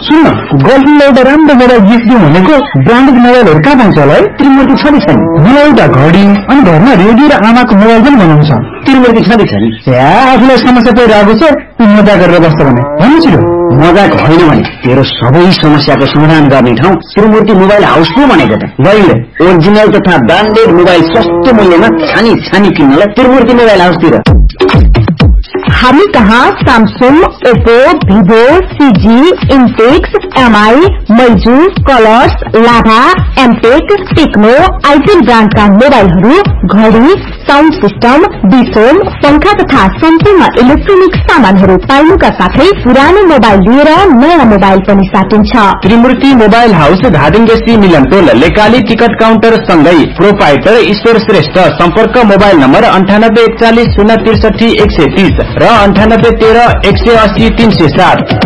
सुन गर्लफ्रेन्डलाई एउटा राम्रो mobile gift दिउँ भनेको ब्रान्डेड मोबाइलहरू कहाँ पाउँछ होला है? त्रिमूर्ति छँदै छ नि। मलाई एउटा घडी अनि घरमा रेडियो र आमाको मोबाइल पनि बनाउँछ। त्रिमूर्ति छँदै छ नि। आफूलाई समस्या परिरहेको छ तँ मजा गरेर बस्छ भने भन्नु छिटो। मजाक होइन भने तेरो सबै समस्याको समाधान गर्ने ठाउँ त्रिमूर्ति मोबाइल हाउस पो भनेको त। गइले ओरिजिनल तथा ब्रान्डेड मोबाइल सस्तो मूल्यमा छानी किन्नलाई त्रिमूर्ति मोबाइल हाउसतिर। हामी कहाँ Samsung, Oppo, Vivo, CG, इन्टेक्स, MI, मैजू, colours, लाभा, एमटेक, टेक्नो, आइटेल ब्रान्डका मोबाइलहरू, घडी, साउन्ड सिस्टम, डिफोन, पंखा तथा सम्पूर्ण इलेक्ट्रोनिक सामानहरू पाइनुका साथै पुरानो मोबाइल लिएर नयाँ मोबाइल पनि साटिन्छ। त्रिमूर्ति मोबाइल हाउस धादिङगेसी मिलनपोल लेकाली टिकट काउन्टर सँगै प्रोपाइटर ईश्वर श्रेष्ठ। सम्पर्क मोबाइल नम्बर 9841 063 130 र 9813 180 307।